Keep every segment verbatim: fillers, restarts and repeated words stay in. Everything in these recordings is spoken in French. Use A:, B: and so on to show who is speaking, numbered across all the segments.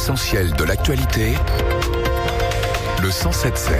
A: L'essentiel de l'actualité, le cent sept sept.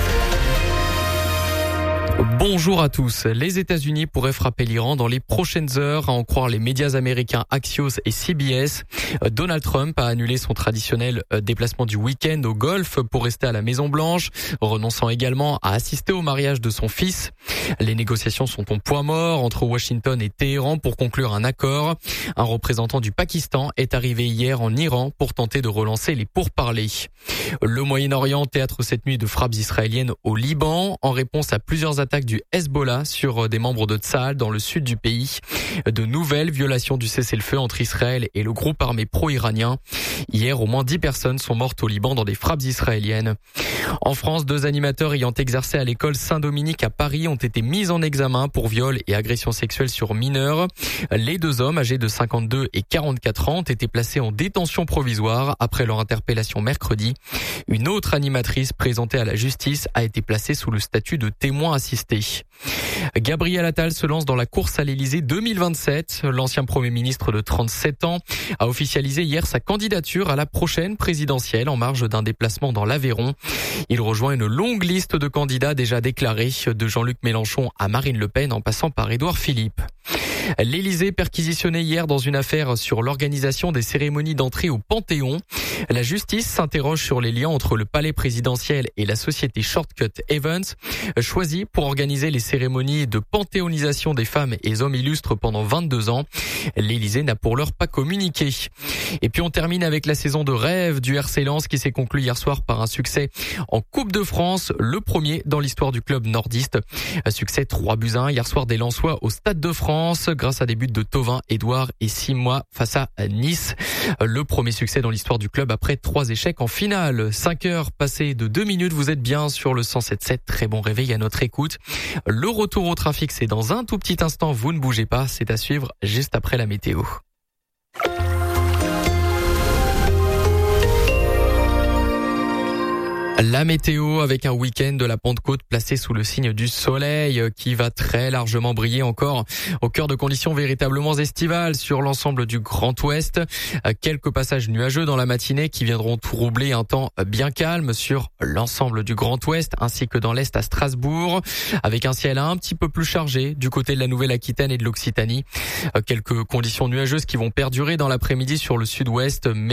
B: Bonjour à tous. Les États-Unis pourraient frapper l'Iran dans les prochaines heures, à en croire les médias américains Axios et C B S. Donald Trump a annulé son traditionnel déplacement du week-end au Golfe pour rester à la Maison-Blanche, renonçant également à assister au mariage de son fils. Les négociations sont au point mort entre Washington et Téhéran pour conclure un accord. Un représentant du Pakistan est arrivé hier en Iran pour tenter de relancer les pourparlers. Le Moyen-Orient, théâtre cette nuit de frappes israéliennes au Liban, en réponse à plusieurs attaques du Hezbollah sur des membres de Tsahal dans le sud du pays. De nouvelles violations du cessez-le-feu entre Israël et le groupe armé pro-iranien. Hier, au moins dix personnes sont mortes au Liban dans des frappes israéliennes. En France, deux animateurs ayant exercé à l'école Saint-Dominique à Paris ont été mis en examen pour viol et agression sexuelle sur mineurs. Les deux hommes, âgés de cinquante-deux et quarante-quatre ans, ont été placés en détention provisoire après leur interpellation mercredi. Une autre animatrice présentée à la justice a été placée sous le statut de témoin assisté. Gabriel Attal se lance dans la course à l'Élysée deux mille vingt-sept. L'ancien Premier ministre de trente-sept ans a officialisé hier sa candidature à la prochaine présidentielle en marge d'un déplacement dans l'Aveyron. Il rejoint une longue liste de candidats déjà déclarés, de Jean-Luc Mélenchon à Marine Le Pen en passant par Édouard Philippe. L'Élysée perquisitionné hier dans une affaire sur l'organisation des cérémonies d'entrée au Panthéon. La justice s'interroge sur les liens entre le palais présidentiel et la société Shortcut Events, choisie pour organiser les cérémonies de panthéonisation des femmes et hommes illustres pendant vingt-deux ans. L'Élysée n'a pour l'heure pas communiqué. Et puis on termine avec la saison de rêve du R C Lens qui s'est conclue hier soir par un succès en Coupe de France, le premier dans l'histoire du club nordiste. Un succès trois buts à un hier soir des Lensois au Stade de France grâce à des buts de Thauvin, Édouard et Simois face à Nice. Le premier succès dans l'histoire du club après trois échecs en finale. cinq heures passées de deux minutes, vous êtes bien sur le cent sept sept. Très bon réveil à notre écoute. Le retour au trafic, c'est dans un tout petit instant. Vous ne bougez pas, c'est à suivre juste après la météo. La météo avec un week-end de la Pentecôte placé sous le signe du soleil qui va très largement briller encore au cœur de conditions véritablement estivales sur l'ensemble du Grand Ouest. Quelques passages nuageux dans la matinée qui viendront troubler un temps bien calme sur l'ensemble du Grand Ouest ainsi que dans l'Est à Strasbourg avec un ciel un petit peu plus chargé du côté de la Nouvelle-Aquitaine et de l'Occitanie. Quelques conditions nuageuses qui vont perdurer dans l'après-midi sur le sud-ouest.